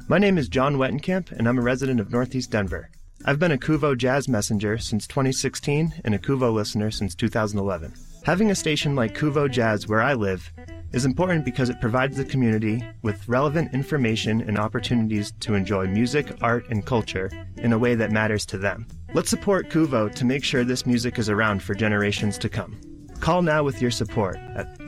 My name is John Wettenkamp, and I'm a resident of Northeast Denver. I've been a Kuvo Jazz Messenger since 2016 and a Kuvo listener since 2011. Having a station like Kuvo Jazz where I live is important because it provides the community with relevant information and opportunities to enjoy music, art, and culture in a way that matters to them. Let's support Kuvo to make sure this music is around for generations to come. Call now with your support at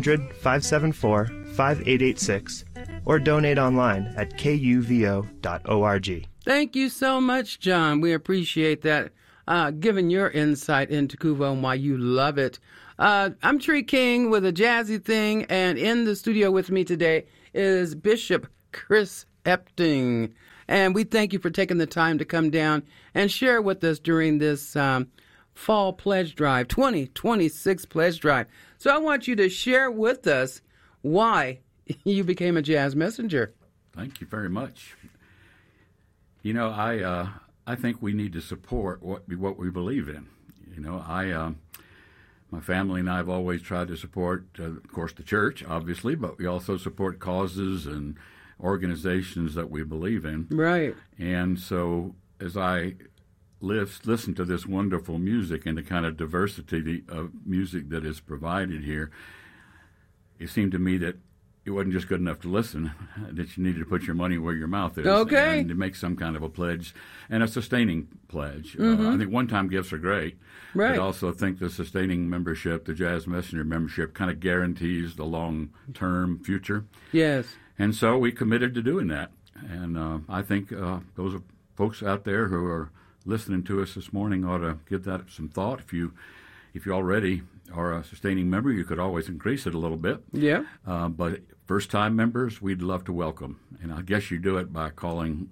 800-574-5886 or donate online at kuvo.org. Thank you so much, John. We appreciate that, giving your insight into Kuvo and why you love it. I'm Tree King with a jazzy thing, and in the studio with me today is Bishop Chris Epting. And we thank you for taking the time to come down and share with us during this Fall Pledge Drive, 2026 Pledge Drive. So I want you to share with us why you became a jazz messenger. Thank you very much. You know, I think we need to support what we believe in. You know, my family and I have always tried to support, of course, the church, obviously, but we also support causes and organizations that we believe in. Right. And so as I listen to this wonderful music and the kind of diversity of music that is provided here, it seemed to me that it wasn't just good enough to listen, that you needed to put your money where your mouth is. Okay. And to make some kind of a pledge, and a sustaining pledge. I think one-time gifts are great. Right. But also think the sustaining membership, the Jazz Messenger membership, kind of guarantees the long-term future. Yes. And so we committed to doing that. And I think those are folks out there who are listening to us this morning ought to give that some thought. If you already are a sustaining member, you could always increase it a little bit. Yeah. But first-time members, we'd love to welcome. And I guess you do it by calling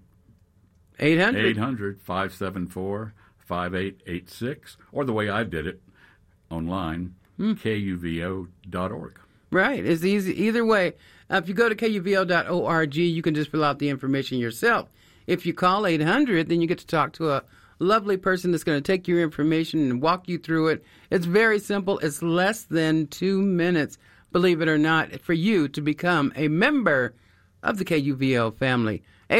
800-574-5886, or the way I did it online, kuvo.org. Right. It's easy either way. If you go to kuvo.org, you can just fill out the information yourself. If you call 800, then you get to talk to a lovely person that's going to take your information and walk you through it. It's very simple. It's less than 2 minutes, believe it or not, for you to become a member of the KUVO family.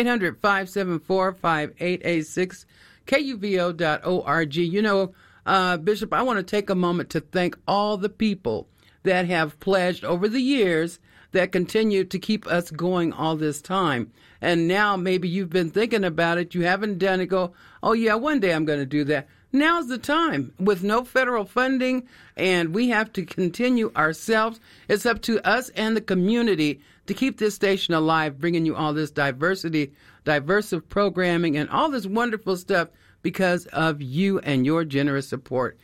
800-574-5886, kuvo.org. You know, Bishop, I want to take a moment to thank all the people that have pledged over the years that continue to keep us going all this time. And now maybe you've been thinking about it, you haven't done it, go, oh yeah, one day I'm going to do that. Now's the time. With no federal funding, and we have to continue ourselves. It's up to us and the community to keep this station alive, bringing you all this diversive programming, and all this wonderful stuff because of you and your generous support.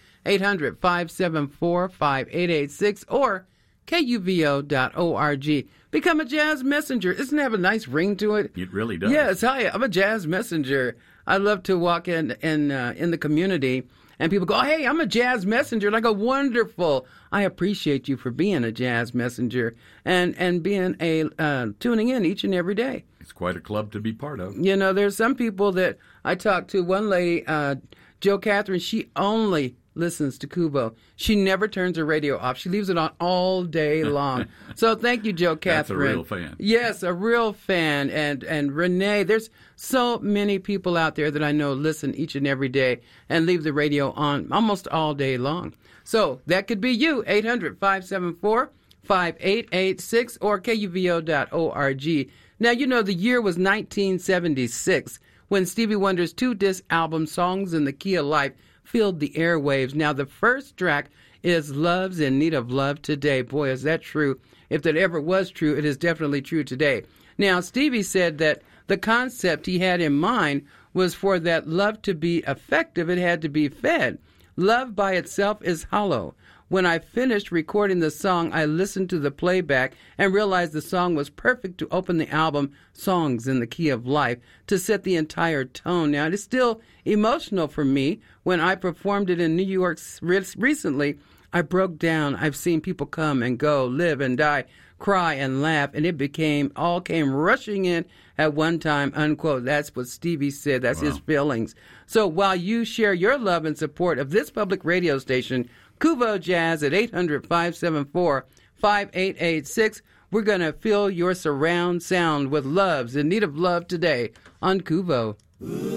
800-574-5886 or kuvo.org. Become a jazz messenger. Doesn't it have a nice ring to it? It really does. Yes, hi, I'm a jazz messenger. I love to walk in the community, and people go, oh, hey, I'm a jazz messenger. And I go, wonderful. I appreciate you for being a jazz messenger and being tuning in each and every day. It's quite a club to be part of. You know, there's some people that I talked to. One lady, Joe Catherine, she only listens to Kuvo. She never turns her radio off. She leaves it on all day long. So thank you, Joe Catherine. That's a real fan. Yes, a real fan. And Renee, there's so many people out there that I know listen each and every day and leave the radio on almost all day long. So that could be you, 800-574-5886 or kuvo.org. Now, you know, the year was 1976 when Stevie Wonder's 2-disc album, Songs in the Key of Life, filled the airwaves. Now, the first track is Love's in Need of Love Today. Boy, is that true. If that ever was true, it is definitely true today. Now, Stevie said that the concept he had in mind was for that love to be effective, it had to be fed. Love by itself is hollow. When I finished recording the song, I listened to the playback and realized the song was perfect to open the album Songs in the Key of Life, to set the entire tone. Now, it is still emotional for me. When I performed it in New York recently, I broke down. I've seen people come and go, live and die, cry and laugh, and it all came rushing in at one time, unquote. That's what Stevie said. That's his feelings. So while you share your love and support of this public radio station, Kuvo Jazz at 800-574-5886, We're going to fill your surround sound with loves in need of love today on Kuvo.